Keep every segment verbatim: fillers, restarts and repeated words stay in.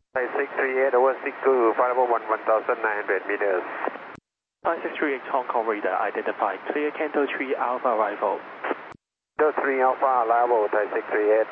Thai six three eight over six two, flight level one one thousand nine hundred meters. Thai six three eight Hong Kong radar identified, clear Canto three Alpha arrival. Canto three Alpha arrival, Thai six three eight.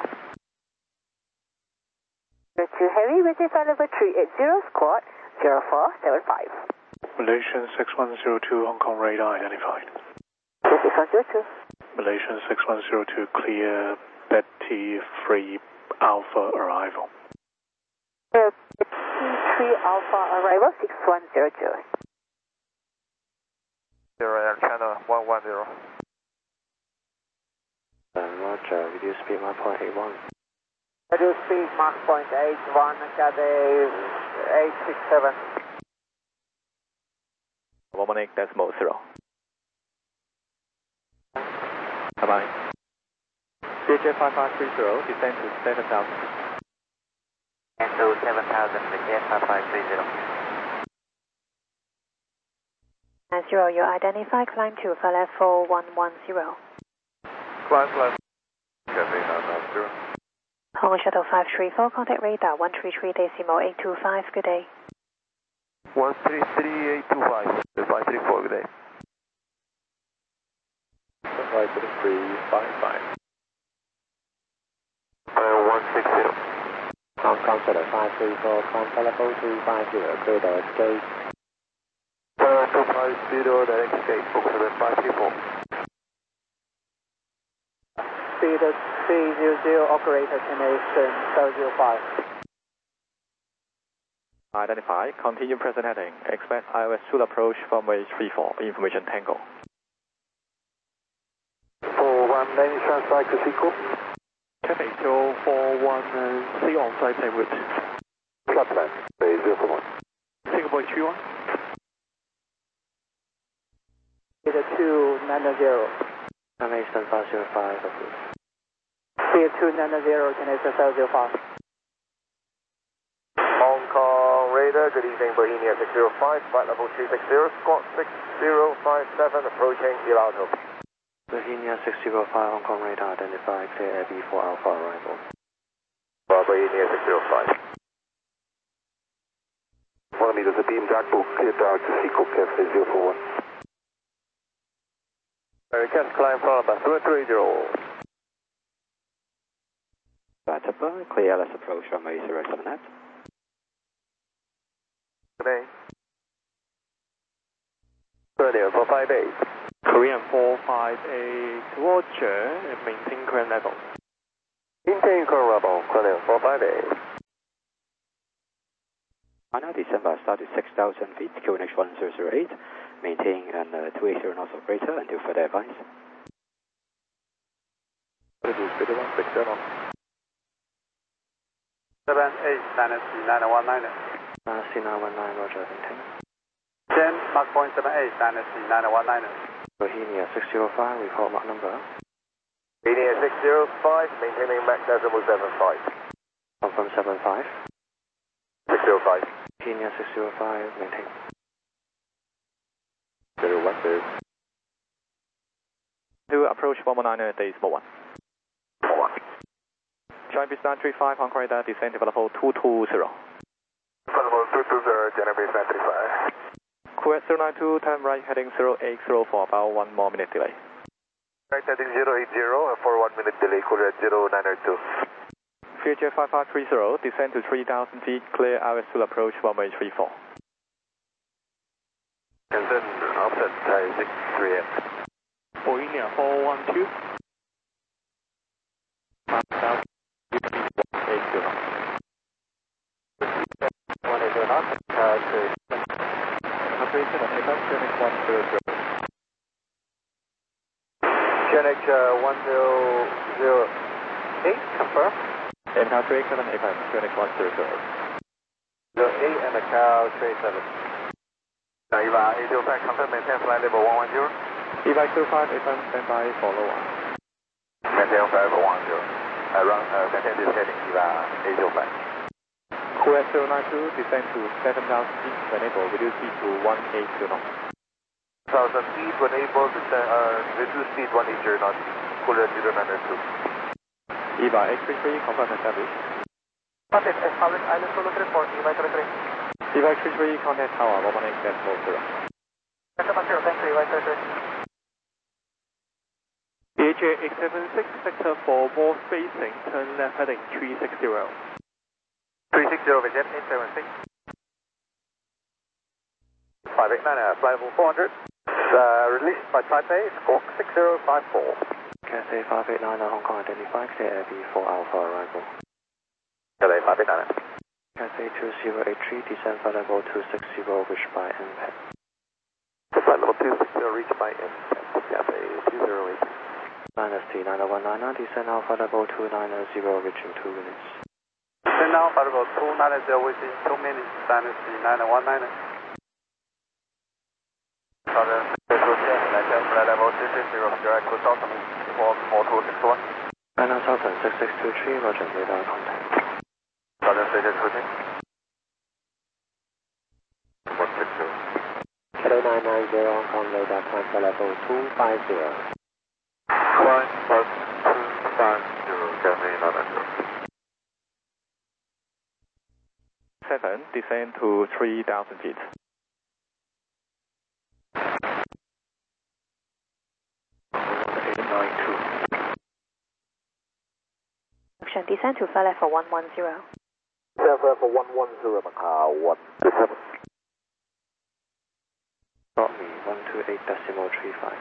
two Heavy, British flight level three eight zero, squawk zero four seven five. Malaysian six one zero two Hong Kong radar identified. six one zero two. Malaysian six one zero two clear Betty three Alpha arrival. Betty three Alpha arrival six one zero two. Zero Air Channel one one zero. Roger, reduce speed one point eight one. Reduce speed Mach point eight one, Cathay eight six seven. one one eight decimal zero. Bye bye. C H F five five three zero, descend to seven thousand. And to seven thousand, C H F five five three zero. nine zero, you identify, climb to flight level one one zero. Climb left. Cathay nine nine zero. Hong Shuttle five three four, contact radar one three three decimal eight two five, good day. one three three eight two five, five three four, good day. five three five five. Uh, one six zero. Hong Kong Shuttle five three four, climb flight level two five zero, clear direct gate. Uh, two five zero, direct gate, Fox seven five three four. Speed three zero zero, operator destination seven zero five. Identify, continue present heading, expect I O S two approach runway three four, information tango. four one, landing transfer to Seco. Cathay zero four one, uh, stay on flight en route. Flat plan, bay zero four one. Singapore three one. Speed two nine zero. Navigation five zero five, approved. Speed two nine zero, destination seven zero five. Hong Kong radar, good evening, Bohemia six zero five, flight level two six zero, squawk six zero five seven, approaching El Alto. Bohemia six zero five, Hong Kong radar identified, clear Air B four Alpha arrival. Bohemia six zero five. one meters of beam dark book, clear dark to Seco, Cafe zero four one. American climb from seven three zero. Batapa, clear L S approach runway zero seven eight. Good day. Korean four five eight. Korean four five eight, Roger, and maintain current level. Maintain current level, Korean four five eight. Final December, start at six thousand feet, Q N H one zero zero eight. Maintain and uh, two eighty knots operator until further advice. Reduce speed one six zero. seven eight, Dynasty nine one nine. Dynasty nine one nine, Roger, maintain. ten, Mach point seven eight, Dynasty nine one nine. Bohemia six zero five, report Mach number. Bohemia six zero five, maintaining Mach decimal seven five. Confirm seven five. six zero five. Bohemia six zero five, maintain. zero one zero. To approach one one nine, decimal one. one. Join base nine three five, Hong Kong radar, descend to level two two zero. Level two two zero, general base nine three five. Quest zero nine two, turn right, heading zero eight zero for about one more minute delay. Right heading zero eight zero, and for one minute delay, Korea zero nine two. V H F five five three zero, descend to three thousand feet, clear I O S two approach runway three four. And then offset Thai six three eight. Bohemia four one two. eight zero. one eight zero knots, uh, to Operation of takeoff, Q N H one zero zero. Q N H uh, one zero zero eight, confirm. M Cal three eight seven, A five, Q N H one zero zero eight. zero eight and the cow three seven. Now, Eva eight zero five, confirm maintain flight level one one zero. Eva zero five, A five, stand by, follow on. Maintain flight level one zero. Uh, run, uh, maintain this heading, Eva eight zero five. Quest zero nine two, descend to seven thousand feet, when able, reduce speed to one eight zero knots. one thousand feet, when able, descend, uh, reduce speed one eight zero knots, Korea zero nine two. Eva eight three three, confirm established. Contact Public Island Solo three four, E Y three three. E Y three three, contact tower, one one eight decimal zero. Decimal zero, thank you, E Y three three. E H A eight seven six, sector four, more spacing, turn left heading three six zero. three six zero, Vietjet eight seven six. five eight nine, uh, flight level four hundred. Uh, released by Taipei, squawk six zero five four. Cathay five eight nine, Hong Kong identified, clear Air B for Alpha arrival. Cathay five eight nine. Cathay two zero eight three, descend flight level two six zero, reached by impact. Flight level two six zero, reached by impact. Cathay two zero eight. Minus T nine one nine nine, descend Alpha level two nine zero, reaching two minutes. Descend Alpha level two nine zero, within two minutes, minus T nine one nine. Southern flight level two six zero, direct to Southern four two six one. China Southern six six two three, roger, radar contact. Southern six six two three. one six zero. Cathay nine nine zero, Hong Kong radar, climb flight level two five zero. Climb plus two five zero, Cathay nine nine zero. seven, descend to three thousand feet. Descend to flight level one one zero. Flight level one one zero, Macau one two seven. Got me, one two eight decimal three five.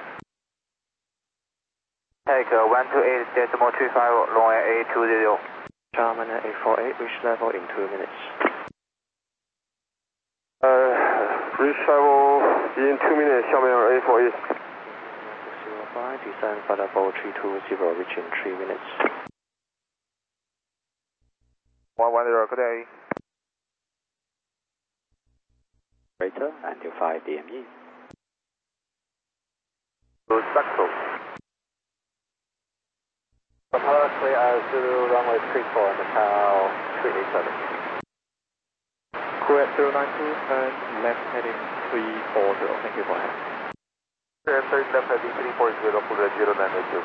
Take uh, one two eight decimal three five, long air eight two zero. Charman eight four eight, reach level in two minutes. Uh, reach level in two minutes, Xiaomi eight four eight. six zero five, descend flight level three two zero, reach in three minutes. one one zero, good day. Operator, until five D M E. Good, Saxo. Apollo clear as Zulu, runway three four, Macau three eight seven. Kuwait zero nine two, turn left heading three four zero, thank you for help. Turn left heading three four zero, Kuwait zero nine two.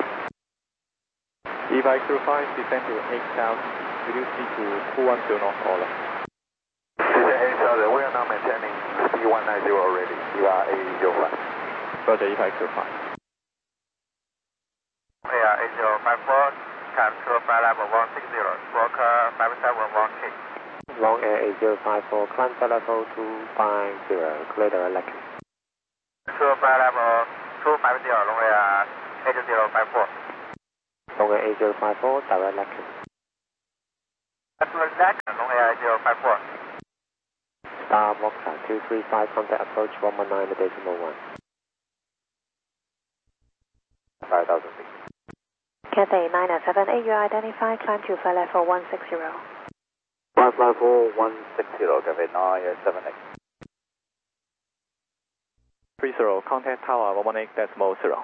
E Y zero five, descend to eight thousand. Reduce speed to two one zero knots or less. eight thousand, we are now maintaining speed one nine zero already. You are eight zero five. Roger, E Y zero five. We are eight zero five four, time to flight level one six zero, squawk five seven one K. Long air eight zero five four, climb flight level two five zero, clear the Lekin. To flight level two five zero, long air eight zero five four. Long air eight zero five four, direct Lekin. Long air zero five four. Star Moxa two three five, contact approach one one nine decimal one. five thousand feet. Cathay nine seven eight, you identify, climb to flight level one six zero. Flight level one six zero, Cathay nine seven eight. three zero, contact tower one one eight decimal zero.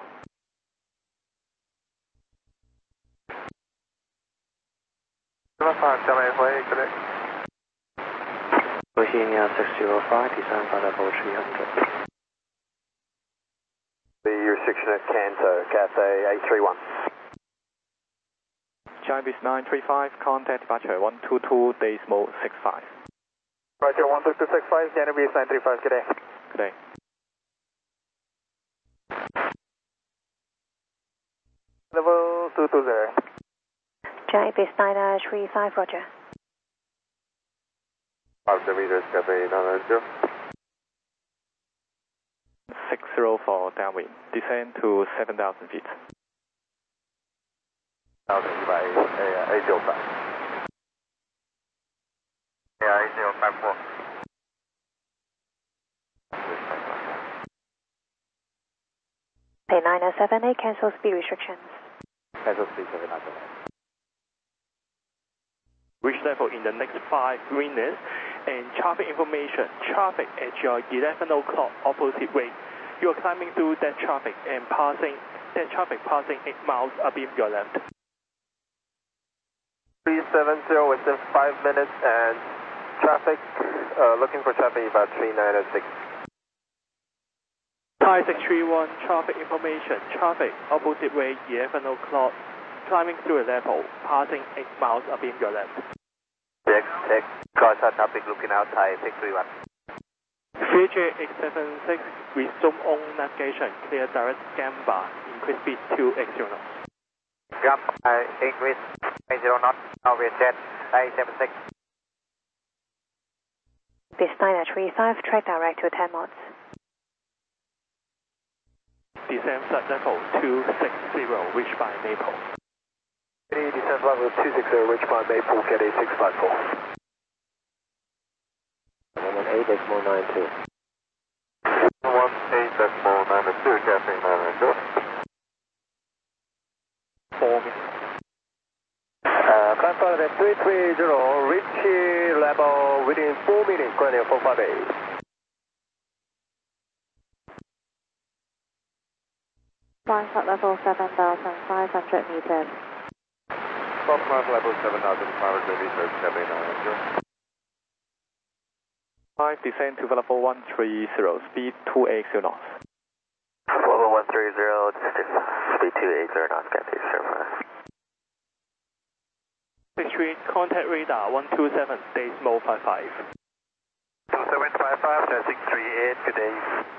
Bohemia six zero five, descend flight level three hundred. The restriction at Canto, Cathay eight three one. Chinese nine three five, contact departure one two two decimal six five. Roger, one two two six five, Chinese nine three five, good day. Good day. Level two two zero. Chinese nine three five, roger. five meters, Cathay nine nine zero. six zero four, downwind, descend to seven thousand feet. thousand by eight zero five. Yeah, eight zero five four. Cathay nine seven eight, cancel speed restrictions. Cancel speed seven nine seven. Reach level in the next five minutes, and traffic information, traffic at your eleven o'clock opposite way. You are climbing through that traffic and passing, that traffic passing eight miles abeam your left. three seven zero within five minutes, and traffic, uh, looking for traffic about three nine six. Thai six three one, traffic information, traffic opposite way, eleven o'clock, climbing through a level, passing eight miles abeam your left. Check, check. Cross traffic looking out, Thai six three one. V J X seven six, resume on navigation, clear direct Gamba, increase speed to eight zero knots. Gamba, increase eight zero knots, now we're jet, Thai seven six. This nine three five, track direct to ten knots. Descend flight level two six zero, reached by Maple. Descent level two six zero, reached by Maple, get a six five four. one eight decimal nine two. one eight decimal nine two, Caffeine nine two. Four minutes. Uh, climb flight level three three zero, reach level within four minutes, grounding four five eight. Flying flight level seven thousand five hundred meters. Top climb level seven thousand five hundred meters, Caffeine nine two. five, descend to level one three zero, speed two eight zero knots. Level one three zero, speed two eight zero knots, get this surface. six three, contact radar one two seven, decimal five five. two seven five five, six three eight, good day.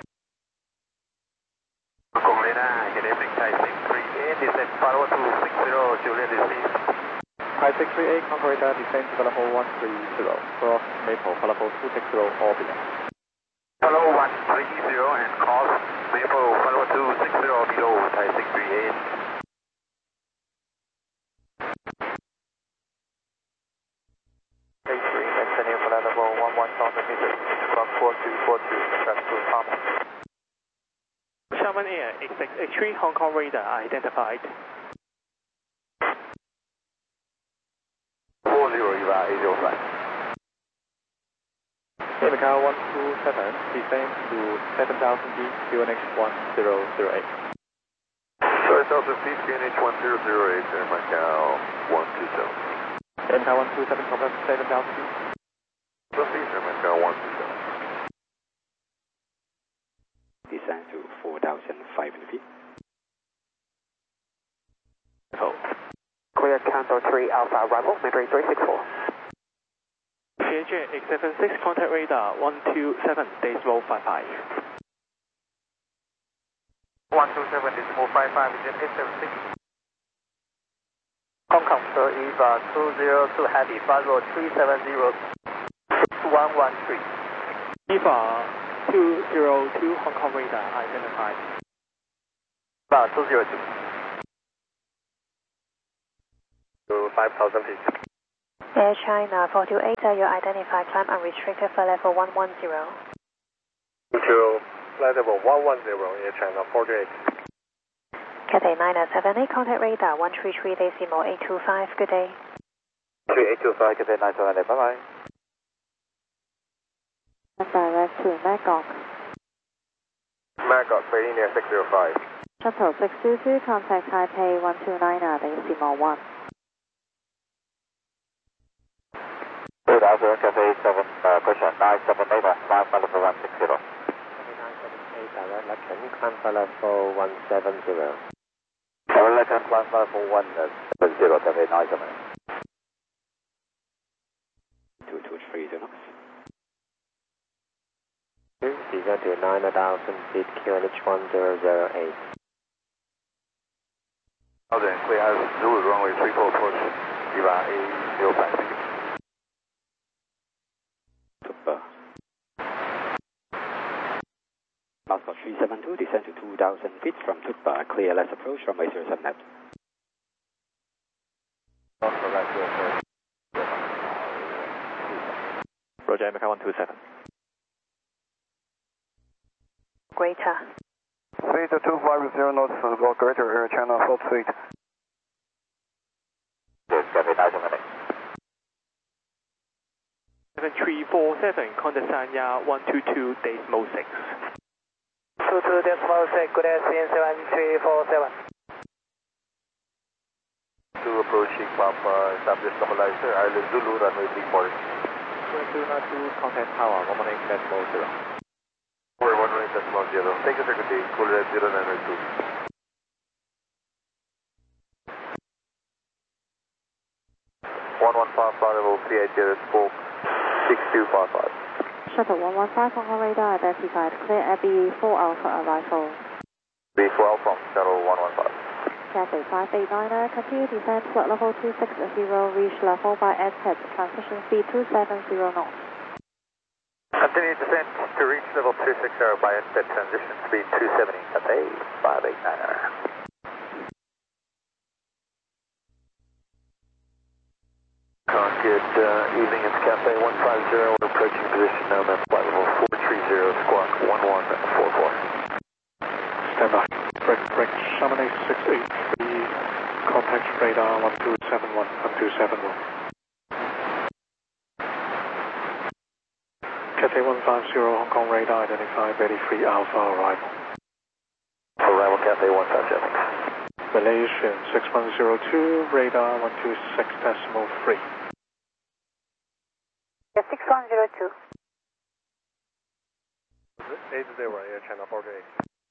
Contact radar, good evening, Thai six three eight, descend follow to six zero, Juliet receive. Thai six three eight, contact radar, descend to level one three zero, cross Maple, level two six zero, orbit. Follow one three zero and cross Maple, follow two six zero below, Thai six three eight. six three, maintaining flight level one one thousand meters, from four two four two, that's to top. Sherman Air, X six X three, Hong Kong radar identified. four zero, you are eight zero five. Hey, Macau one two seven, descend to seven thousand feet, Q N H one zero zero eight. seven thousand feet, Q N H one zero zero eight, and Macau one two seven. Hey, Macau one two seven, confirm seven thousand feet. Proceed, and Macau one two seven. Descend to four thousand five hundred feet. Oh. Clear Canto three Alpha, arrival, Mandarin three six four. V J X seven six, contact radar one two seven, decimal five five. one two seven, decimal five five, is it eight seven six? Hong Kong, sir, Eva two zero two Heavy, follow three seven zero, six one one three. Eva two zero two, Hong Kong radar identified. Eva two zero two. To five thousand feet. Air China four two eight, you identify climb unrestricted for level one one zero. To flight level one one zero, Air China four two eight. Cathay nine seven eight, contact radar one three three decimal eight two five, good day. three eight two five, Cathay nine seven eight, bye bye. Direct to Magog. Magog, waiting near six zero five. Shuttle six two two, contact Taipei one two nine, decimal one. Good afternoon, Cathay seven, uh, question nine seven eight, climb flight level one six zero. nine seven eight, direct Lekin, climb flight level one seven zero. Direct Lekin, climb flight level one seven zero, Cathay nine seven eight. two two three zero knots. Descend to nine thousand feet, Q N H one zero zero eight. Thousand, clear has Zulu runway three four push, Eva eight zero five. Super. Moscow three seven two, descend to two thousand feet from Tukba, clear less approach from eight zero seven net. Roger, Macau one two seven. Greater. Speed two five zero knots, go greater Air China South Suite. Yes, Cathay nine seven eight. seven three four seven, contact Sanya one two two, decimal six. two two decimal six, good afternoon, seven three four seven. Two approaching Papa, establish stabilizer, Island Zulu, runway three four. two nine two, contact Tower one one eight, decimal zero. four one eight decimal zero. Thank you, sir, good day. Cool red zero nine two. one one five, flight level three eight zero, squawk six two five five. Shuttle one one five, Hong Kong radar identified, clear Abbey four Alpha arrival. B twelve from shuttle one one five. Cathay five eight niner, continue descent, flight level two six zero, reach level by S head, transition speed two seven zero knots. Continue descent to reach level two six zero by S head, transition speed two seventy, Cathay five eight niner. Good uh, evening, it's Cathay one five zero, we're approaching position now, that's flight level four three zero, squawk one one four four. Stand by. Break, break, Chamonix six eight three, contact radar one two seven one, one two seven one. Cathay one five zero, Hong Kong radar identified, ready free Alpha arrival. Arrival Cathay one five zero. Malaysian six one zero two, radar one two six decimal three. six one zero two. eight zero, Air China four eight.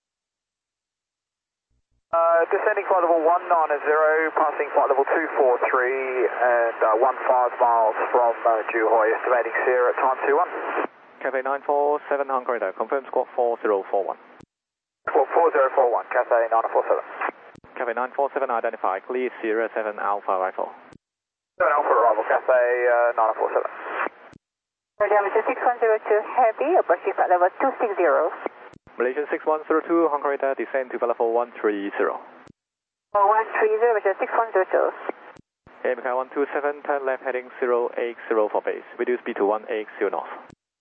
Uh, descending flight level one nine zero, passing flight level two four three and uh, one five miles from uh, Juhoi, estimating Sierra at time two one. Cathay nine four seven, Hong Kong radar, confirm squawk four zero four one. Squawk four zero four one, Cathay nine four seven. Cathay nine four seven identified, clear Sierra seven Alpha arrival. seven Alpha arrival, Cathay uh, nine four seven. Diameter six one zero two, heavy, approaching flight level two six zero. Malaysian six one zero two, Hong Kong radar, descend to flight level one three zero. one three zero, six one zero two. A M K one two seven, turn left heading zero eight zero for base, reduce speed to one eight zero knots.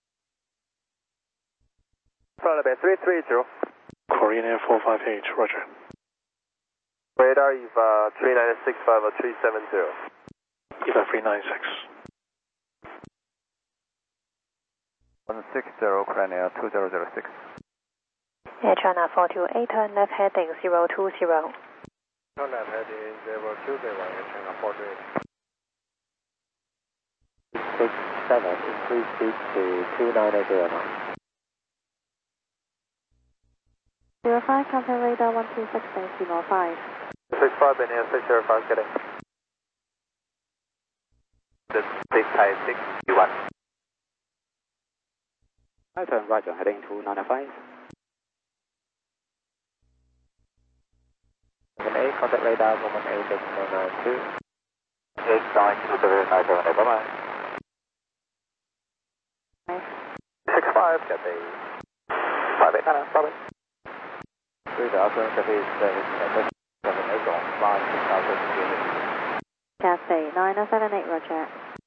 Flight level three three zero. Korean Air four five eight, roger. Radar, you've uh, three nine six five or three seven zero. Eva three nine six. one six zero, Korean Air two zero zero six. Air China four two eight, turn left heading zero two zero. Turn left heading zero two zero, Air China four two eight. six seven, increase speed to two nine zero knots. zero five, contact radar one two six decimal five. six five, in here, six zero five, getting. The six high six one. I turn right on heading two nine five. eight, contact radar one one eight decimal nine two. eight nine two zero nine seven eight, bye bye. six five, Cathay five eight nine, bye bye. Radar, current Cathay service at seven eight on flight six thousand units. Cathay nine seven eight, roger.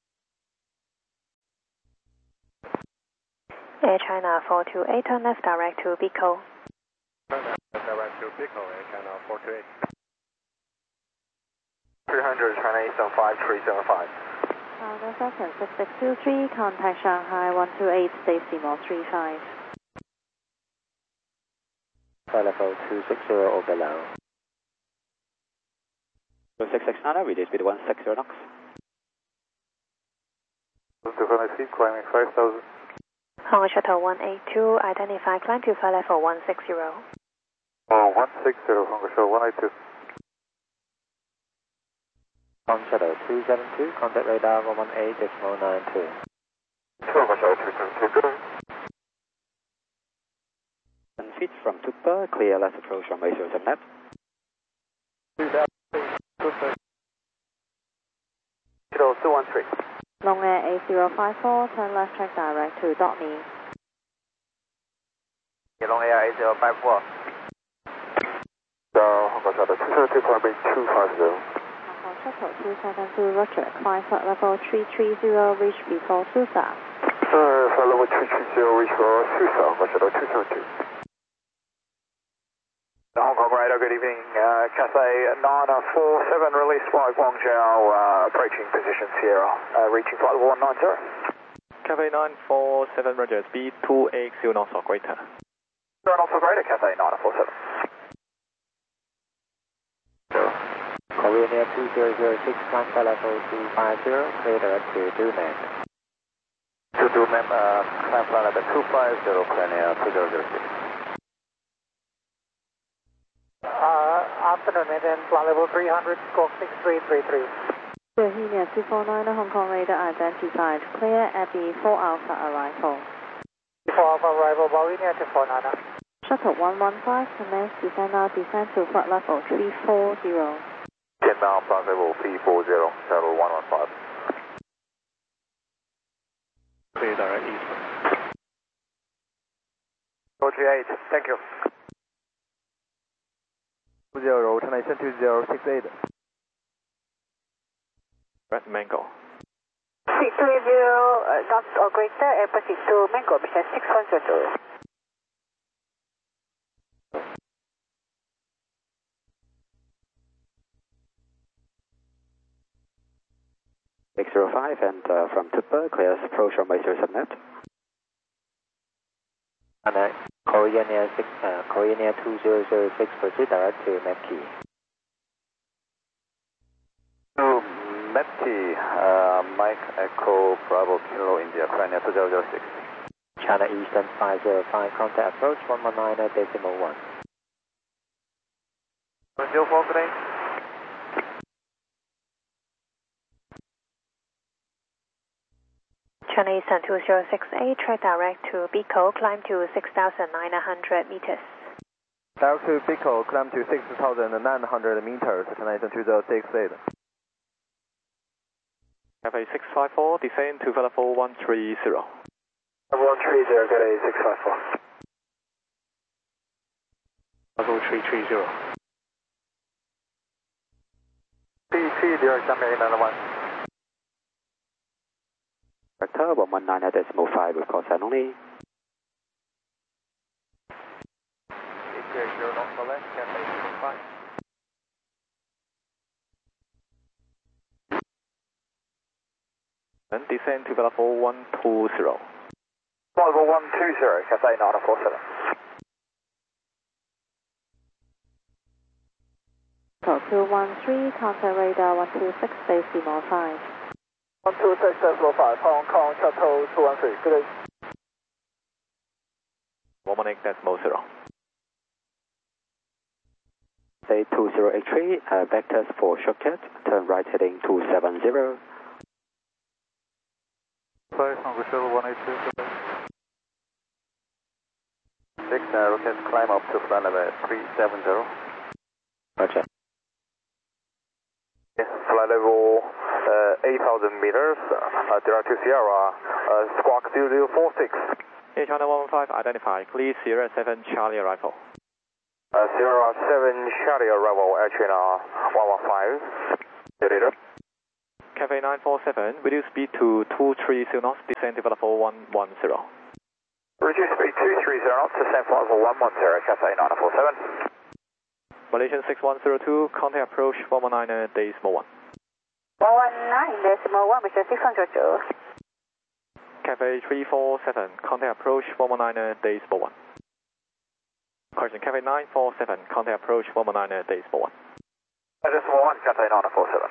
Air China four two eight, turn left direct to Bico. Direct to Pico, Air China four two eight. three hundred, China eight seven five, three seven five. China second six six two three, contact Shanghai one two eight decimal three five. Flight level two six zero or below. six six nine, release speed one six zero knots. two hundred feet, climbing five thousand. Hong Kong Shuttle one eight two, identify climb to flight level one six zero. Oh, one six zero, Hong Kong Shuttle one eight two. Hong Kong Shuttle two seven two, contact radar one one eight decimal nine two. Hong Kong Shuttle two seven two, good. ten feet from Tukpa, clear last approach from Malaysia seven net. Shuttle two one three. Long Air eight zero five four, turn left track direct to Dortmund. Long Air eight zero five four. So, Hong Kong Shuttle two seven two, climbing two five zero. Hong Kong Shuttle two seven two, roger. Climb flight level three three zero, reach before Susa. Uh, flight level three three zero, reach for Susa, Hong Kong Shuttle two seven two. Hong Kong radar, good evening. Uh, Cathay nine four seven, release flight Guangzhou, uh, approaching position Sierra, uh, reaching flight level one nine zero. Cathay nine four seven, roger, speed two eight zero knots or greater. Zero knots or greater, Cathay nine four seven. Korean Air two zero zero six, climb flight level two five zero, clear direct to Dunam. To Dunam, uh, climb flight level two five zero, Korean Air two zero zero six. Uh, afternoon, and then flight level three hundred, squawk six three three three. Bohemia two four nine, Hong Kong radar identified. Clear Abbey four Alpha arrival. four Alpha arrival, Bohemia two four nine. Shuttle one one five, commence descent now, descent to flight level three four zero. Descent now, flight level three four zero, shuttle one one five. Clear direct eastward. four three eight, thank you. two zero, Chennai two zero six eight. Red Mango. six three zero, uh, not or greater, Airbus six two Mango, mission six one zero two. six zero five and uh, from Tupper, clears approach runway zero seven left. And uh, Korean Air six, uh, Korean Air two zero zero six, proceed direct to Mepki. To Mepki, uh, Mike Echo Bravo Kilo India, Korean Air two zero zero six. China Eastern five zero five, contact approach one one nine decimal one. one zero four, good day. China Eastern two zero six eight, track direct to Biko, climb to six thousand nine hundred meters. Direct to Biko, climb to six thousand nine hundred meters, China Eastern two zero six eight. Cafe six five four, descend to level one three zero. one three zero, good day, six five four. Level three three zero. P T, direct American nine one. Vector one one nine decimal five with call sign only. eight zero zero, not for left, Cafe six five. Then descend to level one two zero. Level one two zero, Cafe nine four seven. two one three, contact radar one two six, base decimal five. one two six decimal five, Hong Kong, Shuttle two one three, good day. one one eight decimal zero. Say two zero eight three, uh, vectors for shortcut, turn right heading two seven zero. Five, Hong Shuttle one eight two, good day. Six, uh, rocket climb up to flight level three seven zero. Roger. Yes, flight level uh, eight thousand meters, uh, direct to Sierra, uh, squawk zero zero four six. Hey, China one one five, identified. Clear Sierra seven Charlie arrival. Uh, Sierra seven Charlie arrival at China one one five. Later. Cafe nine four seven, reduce speed to two three zero knots, descend to level one one zero. Reduce speed two three zero knots, descend flight level one one zero, Cafe nine four seven. Malaysian six one zero two, contact approach one one nine decimal one. one one nine decimal one, mission six one zero two. Cafe three four seven, contact approach one one nine decimal one. Correction, Cafe nine four seven, contact approach one one nine decimal one. Decimal one, Cafe nine four seven.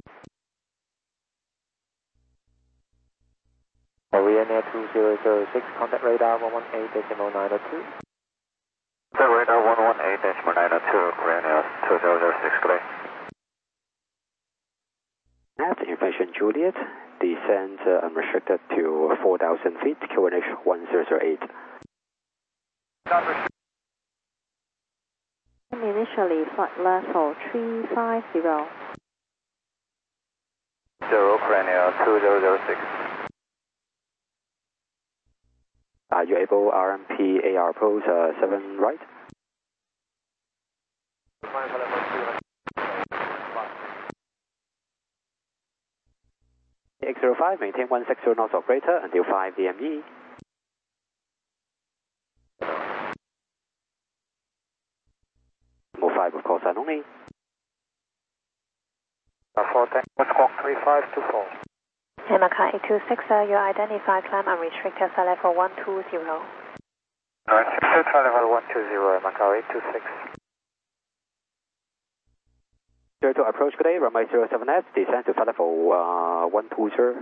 Korean Air two zero zero six, contact radar one one eight decimal nine two. The radar one one eight decimal nine two, Korean Air two zero zero six, good day. At information Juliet, descend uh, unrestricted to four thousand feet, Q N H one zero zero eight. Initially, flight level three five zero. Zero, Korean Air two zero zero six. Are you able R M P A R pose uh, seven right? X zero five, maintain one six zero knots operator until five D M E. Move five with call sign only. four ten, squawk three five two four. Yamaha eight two six, uh, you identified climb unrestricted flight level one two zero. Unrestricted flight level one two zero, Macau eight two six. zero two approach, good day, runway zero seven left, descend to flight level uh, one two zero.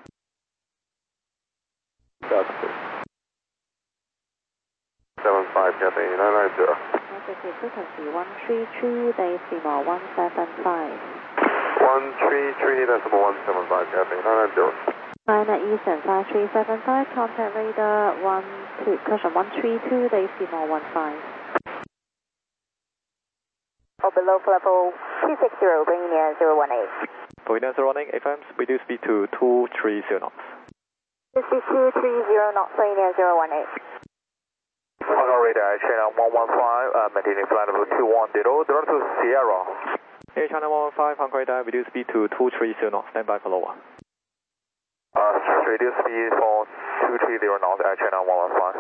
seven five, Cathay nine nine zero. Altitude frequency one three two decimal one seven five. one one three three decimal one seven five, Cathay nine zero. China Eastern five three seven five, contact radar one two, caution one three two, decimal one five. Oh, below level two six zero, bringing in zero one eight. Bermuda zero one eight, A F Ms, reduce speed to two three zero knots. two three zero knots, bringing in zero one eight. Hong Kong radar, China one one five, uh, maintaining flight level two one zero, direct to Sierra. Air China one one five, Hong Kong radar, reduce speed to two three zero knots, stand by for lower. Uh, reduce speed for two three zero knots, Air China one one five.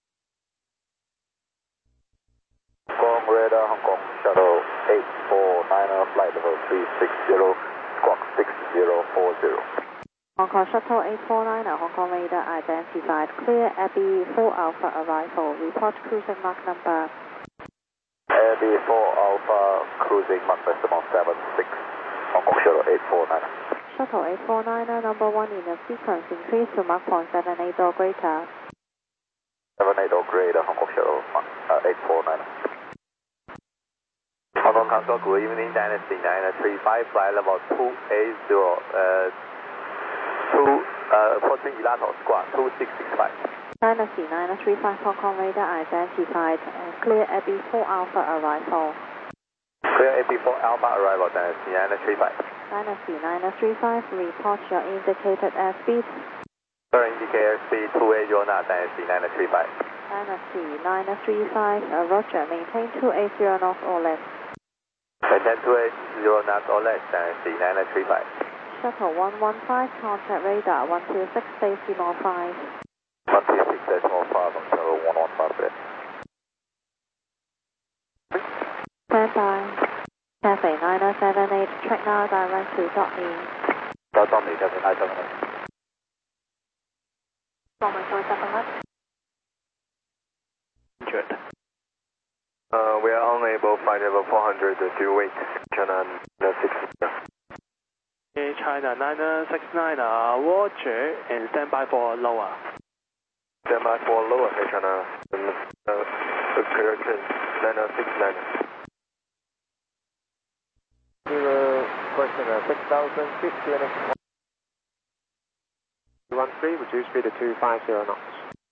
Hong Kong radar, Hong Kong shuttle eight four nine, flight level three six zero, squawk six zero four zero. Hong Kong Shuttle eight four nine, Hong Kong radar identified. Clear Abbey four Alpha arrival. Report cruising mark number. Abbey four Alpha cruising mark decimal seven six. Hong Kong Shuttle eight four nine. Shuttle eight four nine, number one in the sequence increase to Mach point seven eight or greater. seven eight or greater, Hong Kong Shuttle uh, eight four nine. Hong Kong Council, good evening, Dynasty nine three five, flight level two eight zero, uh, two, uh, approaching Elato squad, two six six five. Dynasty nine three five, Hong Kong radar identified. Uh, clear Abbey four Alpha arrival. Clear Abbey four Alpha arrival, Dynasty nine three five. Dynasty nine three five, report your indicated airspeed. Current indicator speed two eight zero knots, Dynasty nine three five. Dynasty nine three five, uh, Roger, maintain two eight zero knots or less. Maintain two eight zero knots or less, Dynasty nine three five. Shuttle one one five, contact radar one two six, decimal five. one two six decimal five, on shuttle one one five there. Stand by. Cathay nine seven eight, track now direct to dot me. Dot on me, Cathay nine seven eight. Moment for seven Good. Uh, we are unable flight level four hundred to wait. China nine six nine. Air China nine six nine, Roger, and stand by for lower. Stand by for lower, Air China uh, correction nine six nine. Zero, question uh, six thousand feet, Q N X one three, reduce speed to two five zero knots.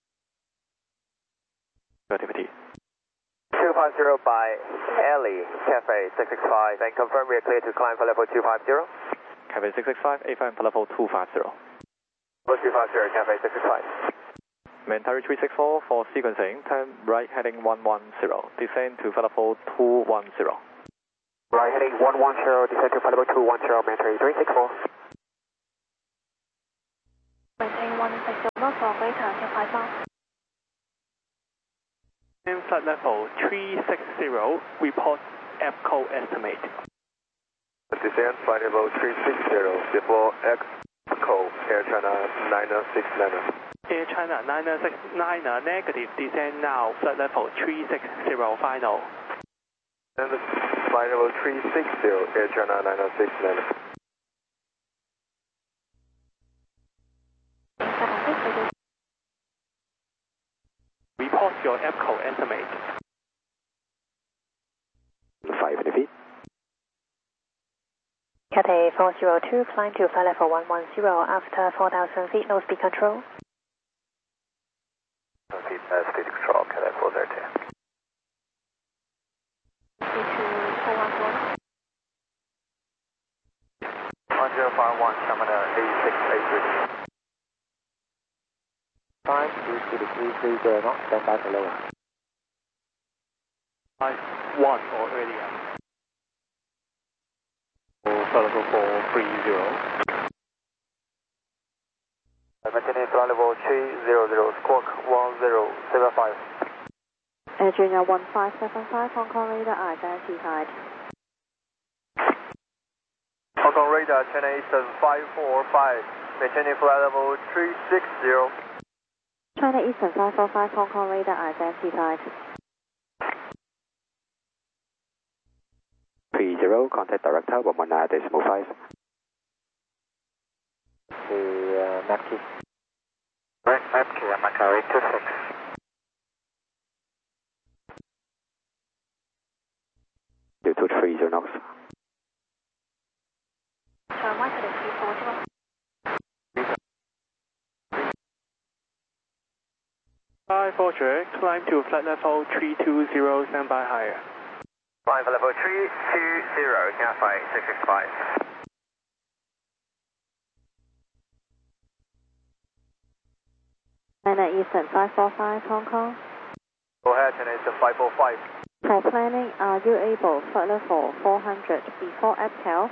Activity. two five zero by Ellie, Cafe six six five, and confirm we are clear to climb for level two five zero. Cafe six six five, A F M for level two five zero. Level two five zero, Cafe six six five. Mentari three six four for sequencing, turn right heading one one zero, descend to level two one zero. Right heading one one zero, descend to level two one zero, Mentari three six four. Maintain one six zero knots or greater until five miles. And flight level three six zero, report F C O estimate. Descend flight level three six zero, before X code, Air China nine six nine. Air China nine six nine, negative, descend now, flight level three six zero, final. And flight level three six zero, Air China nine six nine. Report your F C O estimate. five hundred feet. Cathay four zero two, climb to flight level one one zero after four thousand feet, no speed control. Speed, uh, speed control, Cathay four zero two. Speed to four one one. one zero five one, Shamana eight six eight three. Five, reduce speed to three three zero knots, stand by for lower. Five one or earlier. Flight level four three zero. Maintaining flight level three zero zero, squawk one zero seven five. Air Junior one five seven five, Hong Kong radar identified. Hong Kong radar, China Eastern five four five, maintaining flight level three six zero. China Eastern five four five, Hong Kong radar identified. three zero, contact director one one nine decimal five. To uh, Mackie. Right, Mackie, Macquarie two six. two two three zero knots. turn right heading three four zero. Five Roger, climb to flight level three two zero, stand by higher. Climb for level three two zero, Cathay six six five. China Eastern five four five, Hong Kong. Go ahead, China Eastern five four five. For planning, are you able flight level four hundred before Abcal?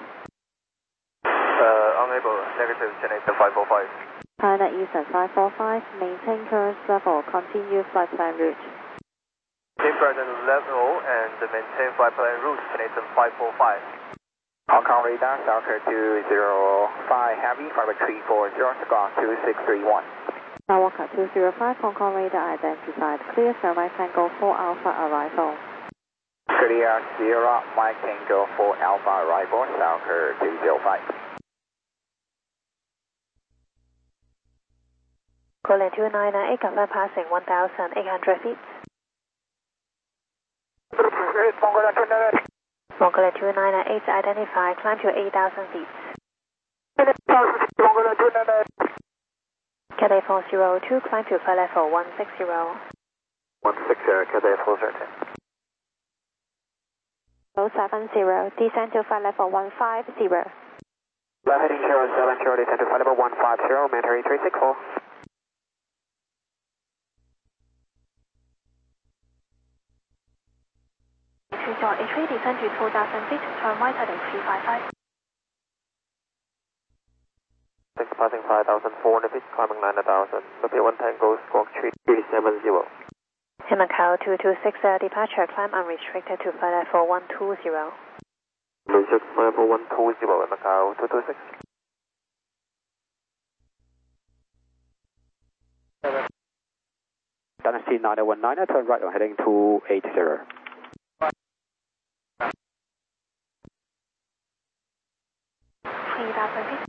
Uh, unable, negative, China Eastern five four five. China Eastern five four five, maintain current level, continue flight plan route. Maintain present level and maintain flight plan route, China Eastern five four five. Hong Kong radar, Southern two zero five, heavy, five three four zero, squawk two six three one. Skywalker two zero five, Hong Kong radar identified. Clear Sunrise Tango four Alpha arrival. Clear Sierra Mike Tango four Alpha arrival, Southern two zero five. Golden two nine eight, confirm passing one thousand eight hundred feet. Mongolia two nine eight, identify, climb to eight thousand feet. Cathay four zero two, climb to flight level one six zero. one six zero, Cathay four zero two. seven zero, descend to flight level one five zero. Left heading zero seven zero, descend to flight level one five zero, mandatory three six four. three zero eight three, descend to two thousand feet, turn right heading three five five. Six passing five thousand four hundred feet, climbing nine thousand. Looking one Tango, squawk three three seven zero. In Macau two two six, uh, departure, climb unrestricted to flight level one two zero. Restrict level one two zero in Macau two two six. Dynasty nine oh one nine, turn right on heading two eight zero. three thousand feet.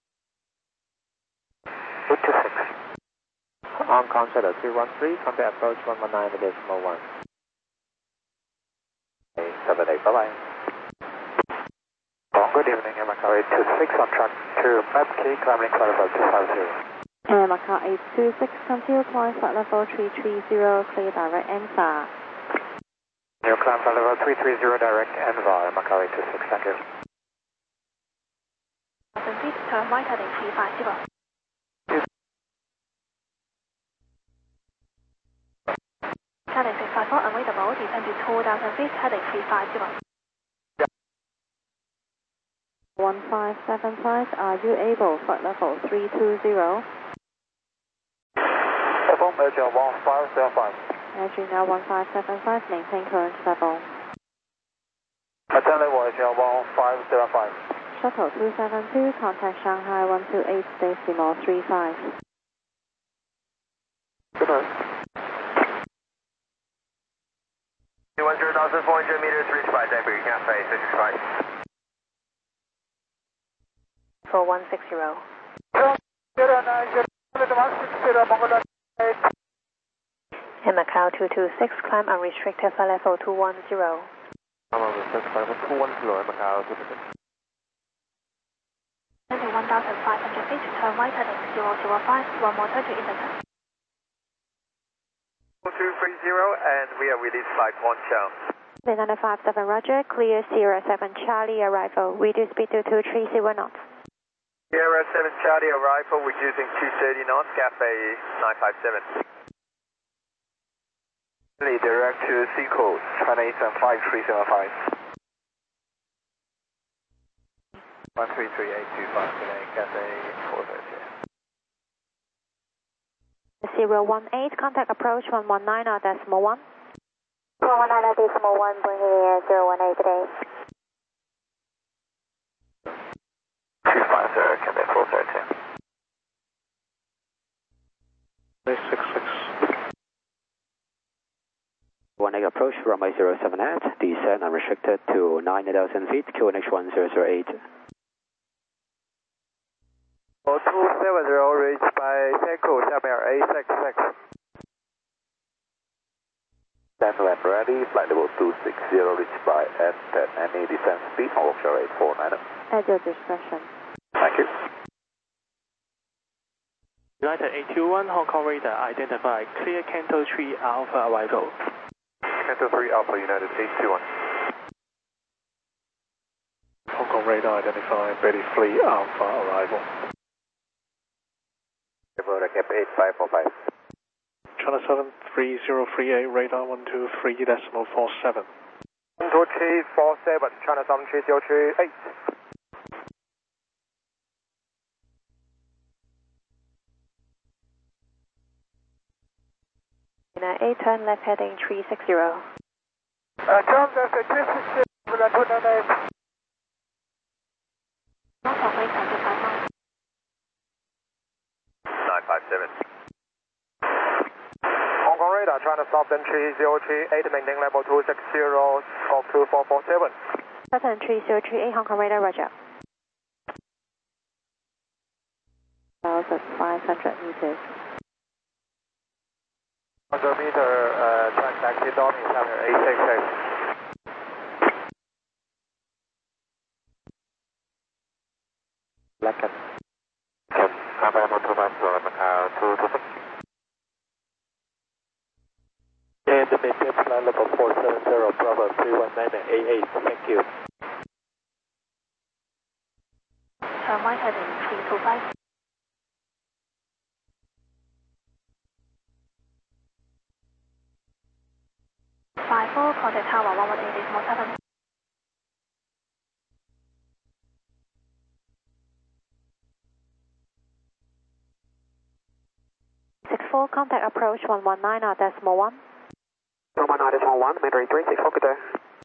two two six. Hong Kong Shadow two one three, contact approach one one nine decimal one. seven eight, bye bye. Oh, good evening, Macau eight two six on track to Map K, climbing flight level two five zero. And Macau eight two six, continue climb flight level three three zero, clear direct and far. New climb flight level three three zero, direct and far, Macau eight two six, thank you. one thousand feet, turn right heading three five zero. Heading six five four, unreadable, descend to two thousand feet, heading three five zero. one five seven five, are you able flight level three two zero? Level measure one five zero five. Entry now one five seven five, maintain current level. Attend level measure one five zero five. Shuttle two seven two, contact Shanghai one two eight decimal three five. Good night. one zero thousand four hundred meters, reach by debris, Cathay six six five. For one six zero. In Macau two two six, climb unrestricted flight level two one zero. I'm on the six five two one zero in Macau two two six. Descend to one thousand five hundred feet, turn right heading zero zero five, one more turn to Indica. two three zero, and we are released flight one channel. nine five seven, Roger, clear Sierra seven Charlie arrival, reduce speed to two three zero knots. Sierra seven Charlie arrival, reducing two thirty knots, Cathay nine five seven. Direct to Seacoast, China Eastern five three seven five. one three three eight two five today, Cathay four thirty. zero one eight, contact approach one one nine decimal one. one one nine decimal one, bring in zero one eight today. two five zero, Cathay four thirty. six six. one eight approach, runway zero seven eight, descend unrestricted to nine thousand feet, Q N H one zero zero eight. two seven zero, reached by Seiko, Xiaomi A six six. Stand left ready, flight level two six zero, reached by S ten, any descent speed, on offshore eight four nine. At your discretion. United eight two one, Hong Kong radar, identify clear Canto three Alpha arrival. Canto three Alpha, United eight two one. Hong Kong radar, identify Betty three Alpha arrival. Cap eight five four five. China seven three zero three eight, radar one two three decimal four seven. one two three four seven, China seven three zero three eight. eight, turn left heading three six zero. Uh, turn left at three six zero, two nine eight. nine five seven. Hong Kong radar, China Southern three zero three eight, maintain level two six zero, squawk two four four seven. Southern three zero three eight, Hong Kong radar, roger. one thousand five hundred meters. one hundred meter, uh, transaxi Donny, seven eight six six. Blacken. Can Papa one two five zero, Macau two two six. And maintain flight level four seven zero, Bravo three one nine eight eight, thank you. Turn right heading three two five. five four, contact tower one one eight decimal seven. six four, contact approach one one nine decimal one. one one nine decimal one, Mandarin three six four, good day.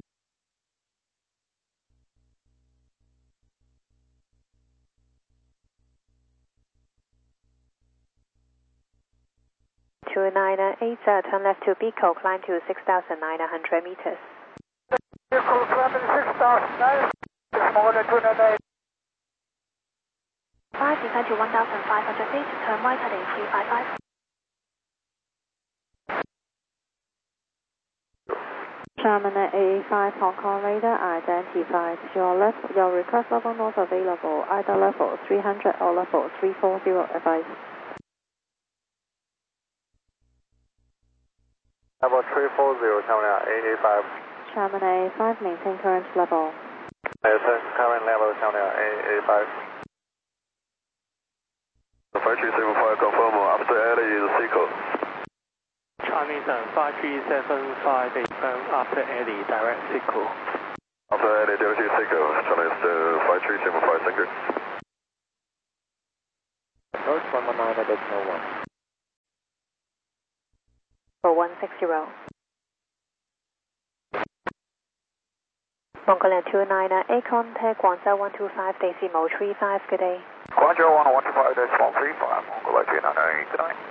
two nine eight, uh, turn left to Bico, climb to six thousand nine hundred meters. Bico, climbing six thousand nine hundred, more than two nine eight. five, descend to one thousand five hundred feet, turn right heading three five five. Terminal A five, Hong Kong radar, identified. Your left, your request level not available, either level three hundred or level three forty, advice. Level three four zero, Terminal A A five. Terminal A five, maintain current level. Maintain current level, Terminal A A five. five three seven five, confirm after alley is Seco. Chinese and five three seven five eight, after alley, direct Seco. After alley, direct Seco, Chinese uh, five three seven five, thank you. Approach one one nine decimal one. For one six zero. Mongolia two nine eight, contact Guangzhou one two five decimal three five, good day. Guangzhou one two five decimal three five, Mongolia two nine eight, good night.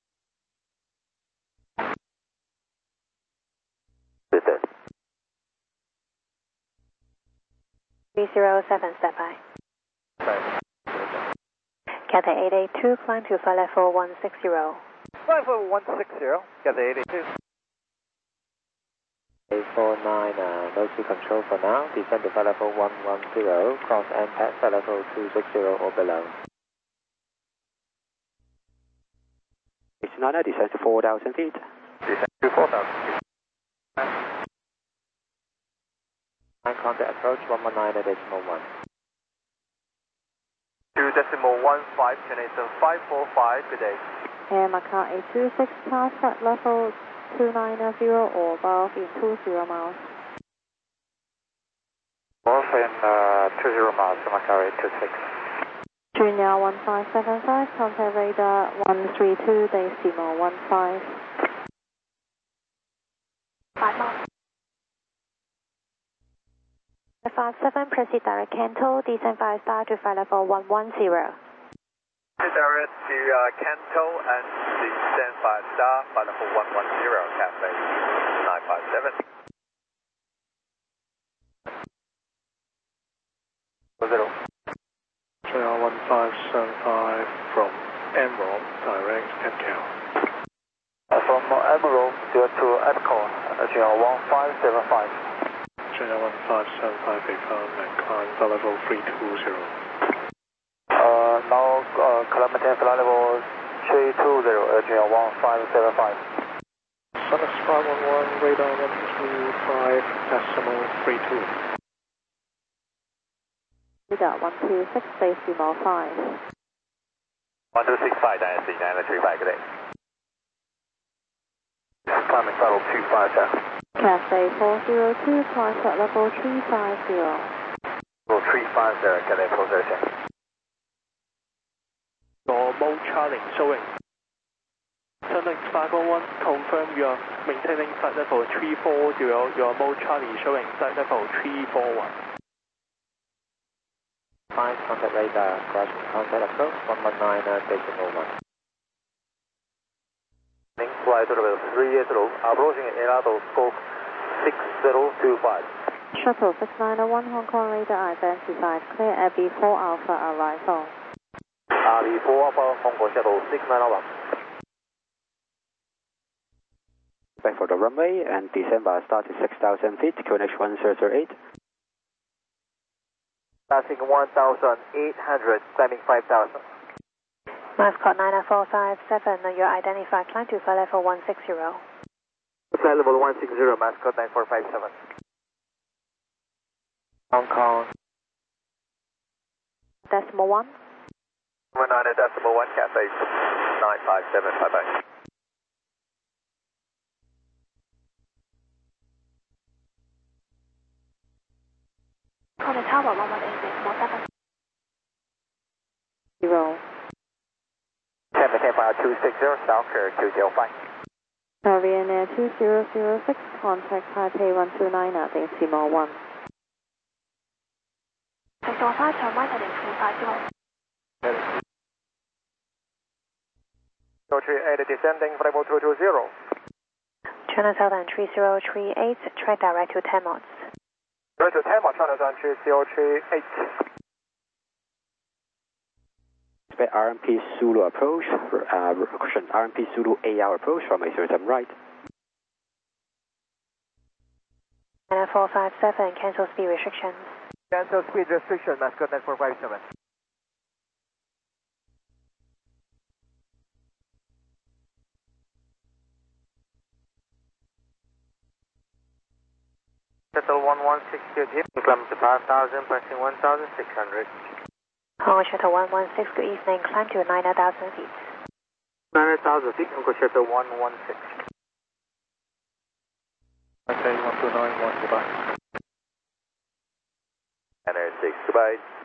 Good day. three zero seven, step by. Right. Cathay eight eight two, climb to flight level one six zero. Flight level one six zero, Cathay eight eight two. eight four nine, uh, no sea control for now. Descend to flight level one one zero, cross and pass flight level two six zero or below. It's not a descend to four thousand feet. Descend to four thousand feet. And contact approach one one nine decimal one. two decimal one five, Canadian five four five, good day. Air Macau eight two six, pass at level two nine zero or above in two zero miles. Above in uh, two zero miles, Macau eight two six. Junior one five seven five, contact radar one three two decimal one five. five miles. five seven, proceed direct Canto, descend five star to flight level one one zero. Direct to uh, Canto and descend five star, flight level one one zero, Cathay nine five seven. Zero. China one five seven five from Emerald, direct Echo. Uh, from Emerald to, to Echo, uh, China one five seven five. China one five seven five, confirm and climb flight level three two zero. Uh, now uh, climb maintain flight level three two zero, Adrian one five seven five. Sunnex five one one, radar one two five decimal three two. Radar one two six decimal five. one two six five, Dynasty nine three five, good day. Climbing level two five ten. Cathay four zero two, climb flight level three five zero. Level three five zero, Cathay position. Normal Charlie showing. Sunnex five one one, confirm you are maintaining flight level three four zero, your mode Charlie showing flight level three four one. five contact radar, crossing contact approach one one nine decimal one. Flight level three eight zero, approaching Enado scope six zero two five. Shuttle six nine one, Hong Kong radar identified, clear at B four Alpha arrival. R B four Alpha, Hong Kong Shuttle six nine one. Back for the runway and descend by start to six thousand feet, Q N H one zero zero eight. Passing one thousand eight hundred, climbing five thousand. Mascot nine four five seven, your identified climb to flight level one six zero. Flight level one six zero, Mascot nine four five seven. Hong Kong. Decimal one. one nine decimal one, Cathay nine five seven, bye bye. Contact Tower one one eight decimal seven. Zero. ten maintain fire two six zero, South Courier two zero five. Korean Air two zero zero six, contact Taipei one two nine at decimal one. Decimal five, turn right at three five zero. two three eight descending, flight level two two zero. China Southern three zero three eight, track direct to ten knots. Direct to ten, China Southern three zero three eight. Expect R M P Zulu approach, uh, caution R M P Zulu A R approach from a certain right. nine four five seven, cancel speed restrictions. Cancel speed restriction, Mascot nine four five seven. Shuttle one one six two, climb to five thousand, pressing one thousand six hundred. Hong Kong Shuttle one one six, good evening, climb to nine thousand feet. nine thousand feet, Hong Kong Shuttle one one six. Cathay one two nine one, goodbye. nine six, goodbye.